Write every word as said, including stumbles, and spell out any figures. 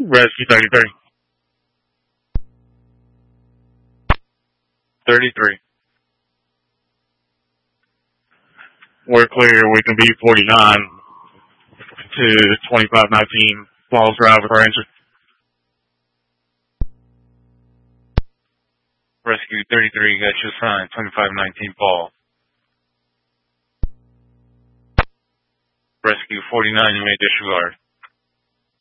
Rescue thirty-three. thirty-three. We're clear. We can be forty-nine to twenty-five nineteen Falls Drive with Ranger. Rescue thirty-three, got your sign, twenty-five nineteen Fall. Rescue forty-nine, you may disregard.